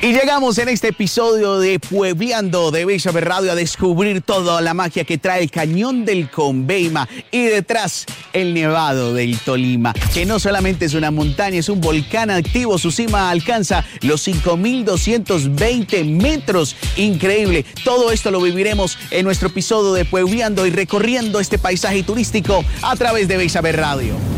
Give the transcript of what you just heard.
Y llegamos en este episodio de Puebleando de Bella Radio a descubrir toda la magia que trae el Cañón del Conveima y detrás el Nevado del Tolima, que no solamente es una montaña, es un volcán activo. Su cima alcanza los 5.220 metros. Increíble. Todo esto lo viviremos en nuestro episodio de Puebleando y recorriendo este paisaje turístico a través de Bella Radio.